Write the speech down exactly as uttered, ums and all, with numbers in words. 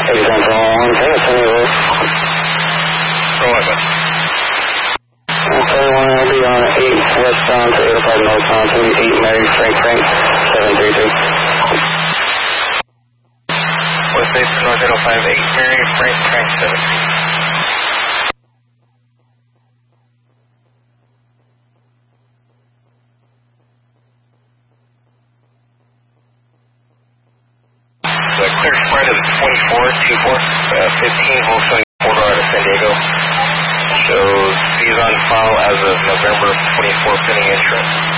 eight Central one, Davis anyway. Roger. Okay, one will be on eight westbound to eight oh five northbound to eight Mary Frank Frank seven three two. West Station North eight oh five, eight Mary Frank Frank seven three two. The clear spread is twenty-four, two four, uh, fifteen Volkswagen Corridor out of San Diego. Shows these on file as of November twenty-fourth, pending insurance.